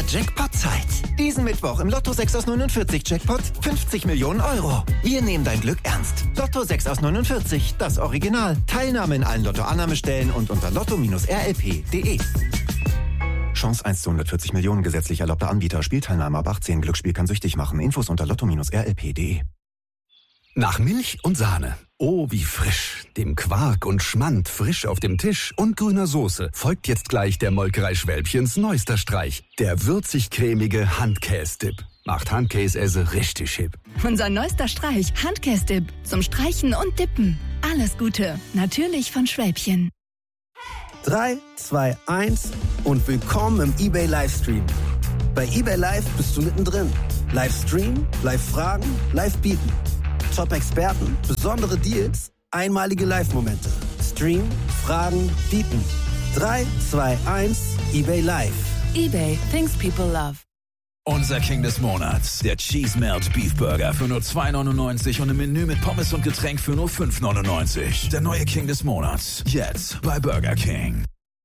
Jackpot-Zeit. Diesen Mittwoch im Lotto 6 aus 49 Jackpot 50 Millionen Euro. Wir nehmen dein Glück ernst. Lotto 6 aus 49, das Original. Teilnahme in allen Lotto-Annahmestellen und unter lotto-rlp.de. Chance 1 zu 140 Millionen, gesetzlich erlaubter Anbieter. Spielteilnahme ab 18. Glücksspiel kann süchtig machen. Infos unter lotto-rlp.de. Nach Milch und Sahne. Oh, wie frisch. Dem Quark und Schmand frisch auf dem Tisch und grüner Soße folgt jetzt gleich der Molkerei Schwälbchens neuester Streich. Der würzig-cremige Handkäse-Dip. Macht Handkäse richtig hip. Unser neuester Streich, Handkäse-Dip. Zum Streichen und Dippen. Alles Gute. Natürlich von Schwälbchen. 3, 2, 1 und willkommen im eBay Livestream. Bei eBay Live bist du mittendrin. Livestream, Live-Fragen, Live-Bieten. Top-Experten, besondere Deals, einmalige Live-Momente. Stream, Fragen, Bieten. 3, 2, 1, eBay Live. eBay, things people love. Unser King des Monats, der Cheese Melt Beef Burger für nur $2,99 und ein Menü mit Pommes und Getränk für nur $5,99. Der neue King des Monats, jetzt bei Burger King.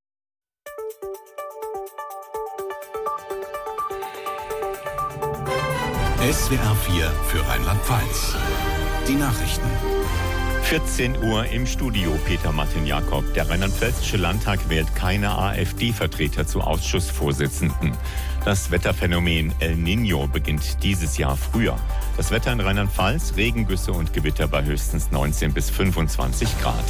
SWR 4 für Rheinland-Pfalz. Die Nachrichten. 14 Uhr im Studio, Peter Martin-Jakob. Der Rheinland-Pfälzische Landtag wählt keine AfD-Vertreter zu Ausschussvorsitzenden. Das Wetterphänomen El Niño beginnt dieses Jahr früher. Das Wetter in Rheinland-Pfalz, Regengüsse und Gewitter bei höchstens 19 bis 25 Grad.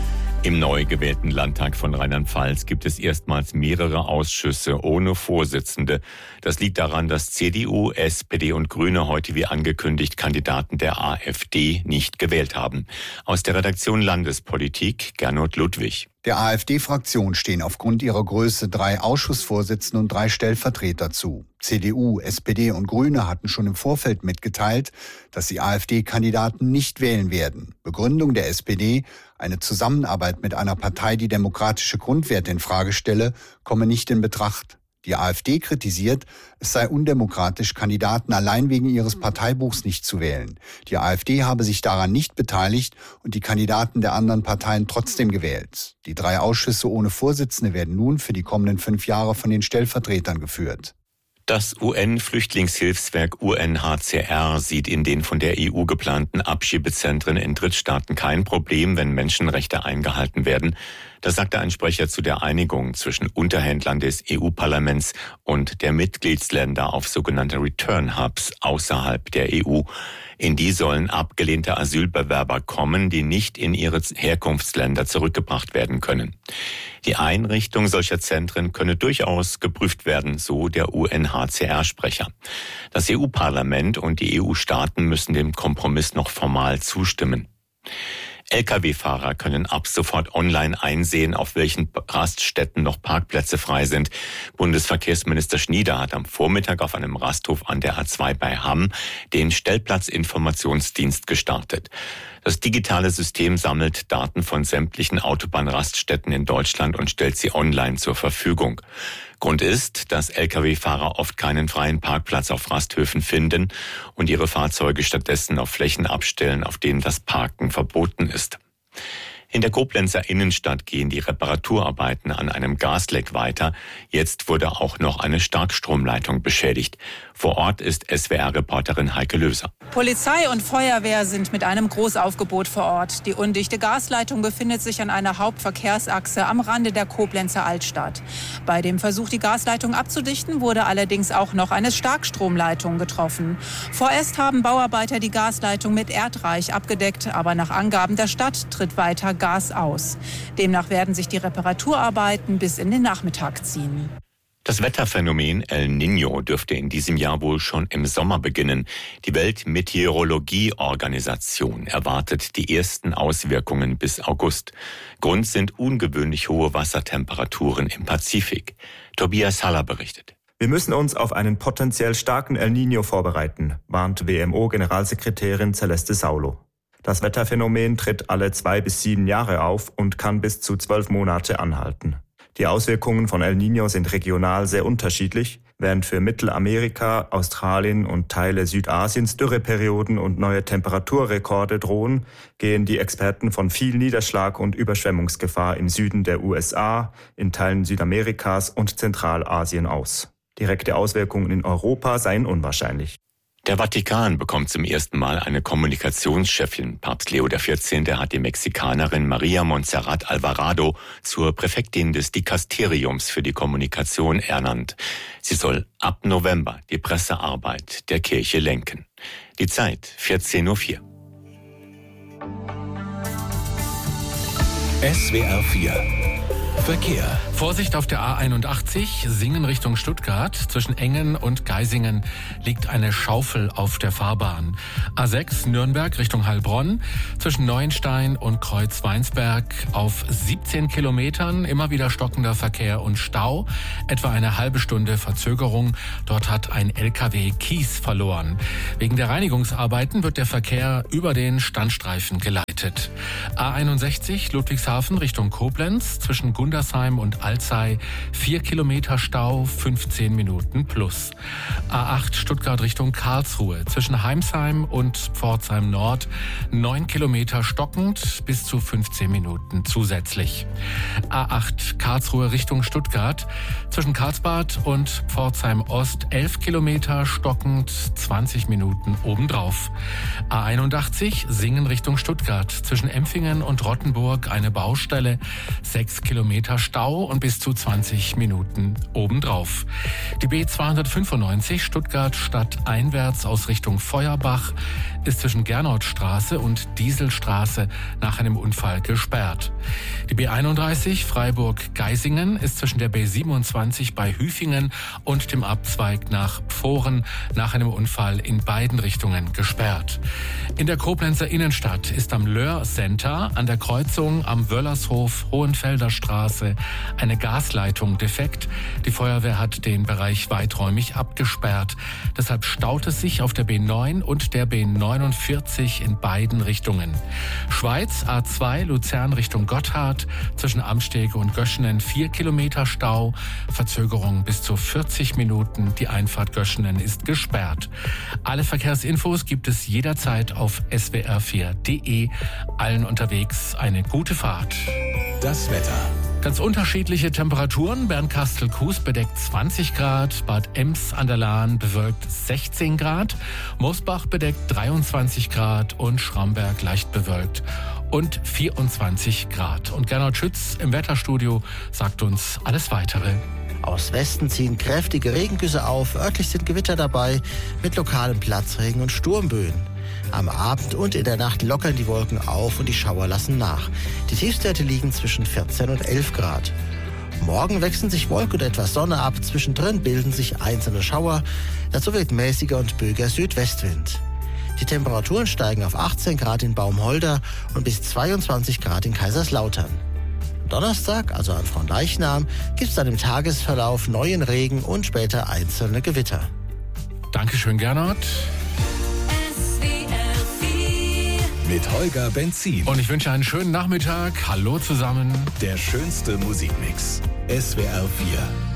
Im neu gewählten Landtag von Rheinland-Pfalz gibt es erstmals mehrere Ausschüsse ohne Vorsitzende. Das liegt daran, dass CDU, SPD und Grüne heute wie angekündigt Kandidaten der AfD nicht gewählt haben. Aus der Redaktion Landespolitik Gernot Ludwig. Der AfD-Fraktion stehen aufgrund ihrer Größe 3 Ausschussvorsitzende und 3 Stellvertreter zu. CDU, SPD und Grüne hatten schon im Vorfeld mitgeteilt, dass sie AfD-Kandidaten nicht wählen werden. Begründung der SPD: eine Zusammenarbeit mit einer Partei, die demokratische Grundwerte in Frage stelle, komme nicht in Betracht. Die AfD kritisiert, es sei undemokratisch, Kandidaten allein wegen ihres Parteibuchs nicht zu wählen. Die AfD habe sich daran nicht beteiligt und die Kandidaten der anderen Parteien trotzdem gewählt. Die 3 Ausschüsse ohne Vorsitzende werden nun für die kommenden 5 Jahre von den Stellvertretern geführt. Das UN-Flüchtlingshilfswerk UNHCR sieht in den von der EU geplanten Abschiebezentren in Drittstaaten kein Problem, wenn Menschenrechte eingehalten werden. Das sagte ein Sprecher zu der Einigung zwischen Unterhändlern des EU-Parlaments und der Mitgliedsländer auf sogenannte Return Hubs außerhalb der EU. In die sollen abgelehnte Asylbewerber kommen, die nicht in ihre Herkunftsländer zurückgebracht werden können. Die Einrichtung solcher Zentren könne durchaus geprüft werden, so der UNHCR-Sprecher. Das EU-Parlament und die EU-Staaten müssen dem Kompromiss noch formal zustimmen. Lkw-Fahrer können ab sofort online einsehen, auf welchen Raststätten noch Parkplätze frei sind. Bundesverkehrsminister Schnieder hat am Vormittag auf einem Rasthof an der A2 bei Hamm den Stellplatzinformationsdienst gestartet. Das digitale System sammelt Daten von sämtlichen Autobahnraststätten in Deutschland und stellt sie online zur Verfügung. Grund ist, dass Lkw-Fahrer oft keinen freien Parkplatz auf Rasthöfen finden und ihre Fahrzeuge stattdessen auf Flächen abstellen, auf denen das Parken verboten ist. In der Koblenzer Innenstadt gehen die Reparaturarbeiten an einem Gasleck weiter. Jetzt wurde auch noch eine Starkstromleitung beschädigt. Vor Ort ist SWR-Reporterin Heike Löser. Polizei und Feuerwehr sind mit einem Großaufgebot vor Ort. Die undichte Gasleitung befindet sich an einer Hauptverkehrsachse am Rande der Koblenzer Altstadt. Bei dem Versuch, die Gasleitung abzudichten, wurde allerdings auch noch eine Starkstromleitung getroffen. Vorerst haben Bauarbeiter die Gasleitung mit Erdreich abgedeckt, aber nach Angaben der Stadt tritt weiter Gas aus. Demnach werden sich die Reparaturarbeiten bis in den Nachmittag ziehen. Das Wetterphänomen El Niño dürfte in diesem Jahr wohl schon im Sommer beginnen. Die Weltmeteorologieorganisation erwartet die ersten Auswirkungen bis August. Grund sind ungewöhnlich hohe Wassertemperaturen im Pazifik. Tobias Haller berichtet. Wir müssen uns auf einen potenziell starken El Niño vorbereiten, warnt WMO-Generalsekretärin Celeste Saulo. Das Wetterphänomen tritt alle 2 bis 7 Jahre auf und kann bis zu 12 Monate anhalten. Die Auswirkungen von El Niño sind regional sehr unterschiedlich. Während für Mittelamerika, Australien und Teile Südasiens Dürreperioden und neue Temperaturrekorde drohen, gehen die Experten von viel Niederschlag und Überschwemmungsgefahr im Süden der USA, in Teilen Südamerikas und Zentralasien aus. Direkte Auswirkungen in Europa seien unwahrscheinlich. Der Vatikan bekommt zum ersten Mal eine Kommunikationschefin. Papst Leo XIV. Hat die Mexikanerin Maria Montserrat Alvarado zur Präfektin des Dikasteriums für die Kommunikation ernannt. Sie soll ab November die Pressearbeit der Kirche lenken. Die Zeit 14:04 Uhr. SWR 4 Verkehr. Vorsicht auf der A81, Singen Richtung Stuttgart. Zwischen Engen und Geisingen liegt eine Schaufel auf der Fahrbahn. A6 Nürnberg Richtung Heilbronn. Zwischen Neuenstein und Kreuz-Weinsberg auf 17 Kilometern immer wieder stockender Verkehr und Stau. Etwa eine halbe Stunde Verzögerung. Dort hat ein LKW Kies verloren. Wegen der Reinigungsarbeiten wird der Verkehr über den Standstreifen geleitet. A61 Ludwigshafen Richtung Koblenz. Zwischen Gundersheim und Alzey 4 Kilometer Stau, 15 Minuten plus. A8 Stuttgart Richtung Karlsruhe. Zwischen Heimsheim und Pforzheim Nord 9 Kilometer stockend, bis zu 15 Minuten zusätzlich. A8 Karlsruhe Richtung Stuttgart. Zwischen Karlsbad und Pforzheim Ost 11 Kilometer stockend, 20 Minuten obendrauf. A81 Singen Richtung Stuttgart. Zwischen Empfingen und Rottenburg eine Baustelle, 6 Kilometer Stau und bis zu 20 Minuten obendrauf. Die B295 Stuttgart stadteinwärts aus Richtung Feuerbach ist zwischen Gernotstraße und Dieselstraße nach einem Unfall gesperrt. Die B31 Freiburg-Geisingen ist zwischen der B27 bei Hüfingen und dem Abzweig nach Pfohren nach einem Unfall in beiden Richtungen gesperrt. In der Koblenzer Innenstadt ist am Löhr Center an der Kreuzung am Wöllershof Hohenfelder Straße eine Gasleitung defekt. Die Feuerwehr hat den Bereich weiträumig abgesperrt. Deshalb staut es sich auf der B9 und der B49 in beiden Richtungen. Schweiz A2 Luzern Richtung Gotthard. Zwischen Amstege und Göschenen 4 Kilometer Stau. Verzögerung bis zu 40 Minuten. Die Einfahrt Göschenen ist gesperrt. Alle Verkehrsinfos gibt es jederzeit auf swr4.de. Allen unterwegs eine gute Fahrt. Das Wetter. Ganz unterschiedliche Temperaturen. Bernkastel-Kues bedeckt 20 Grad, Bad Ems an der Lahn bewölkt 16 Grad, Mosbach bedeckt 23 Grad und Schramberg leicht bewölkt und 24 Grad. Und Gernot Schütz im Wetterstudio sagt uns alles Weitere. Aus Westen ziehen kräftige Regengüsse auf, örtlich sind Gewitter dabei mit lokalem Platzregen und Sturmböen. Am Abend und in der Nacht lockern die Wolken auf und die Schauer lassen nach. Die Tiefstwerte liegen zwischen 14 und 11 Grad. Morgen wechseln sich Wolke und etwas Sonne ab. Zwischendrin bilden sich einzelne Schauer. Dazu weht mäßiger und böiger Südwestwind. Die Temperaturen steigen auf 18 Grad in Baumholder und bis 22 Grad in Kaiserslautern. Donnerstag, also an Fronleichnam, gibt es dann im Tagesverlauf neuen Regen und später einzelne Gewitter. Dankeschön, Gernot. Mit Holger Benzin. Und ich wünsche einen schönen Nachmittag. Hallo zusammen. Der schönste Musikmix. SWR 4.